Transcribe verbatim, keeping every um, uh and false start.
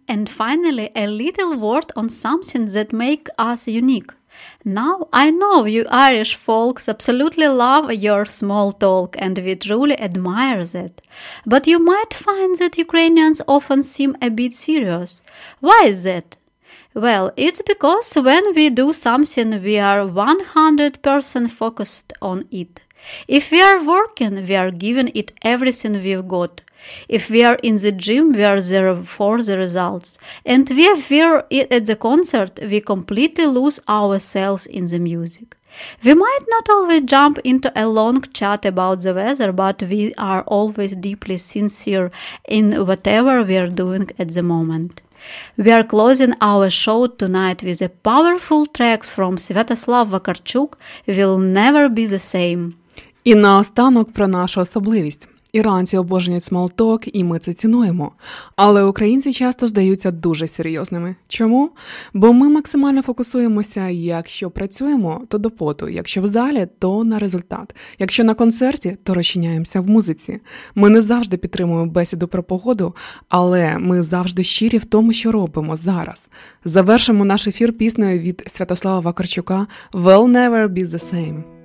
And finally, a little word on something that makes us unique. Now, I know you Irish folks absolutely love your small talk and we truly admire that. But you might find that Ukrainians often seem a bit serious. Why is that? Well, it's because when we do something, we are one hundred percent focused on it. If we are working, we are giving it everything we've got. If we are in the gym, we are there for the results. And if we are at the concert, we completely lose ourselves in the music. We might not always jump into a long chat about the weather, but we are always deeply sincere in whatever we are doing at the moment. We are closing our show tonight with a powerful track from Святослав Вакарчук, "Will Never Be the Same". І наостанок про нашу особливість. Іранці обожнюють смолток, і ми це цінуємо. Але українці часто здаються дуже серйозними. Чому? Бо ми максимально фокусуємося, якщо працюємо, то до поту, якщо в залі, то на результат. Якщо на концерті, то розчиняємося в музиці. Ми не завжди підтримуємо бесіду про погоду, але ми завжди щирі в тому, що робимо зараз. Завершимо наш ефір піснею від Святослава Вакарчука «Will Never Be the Same».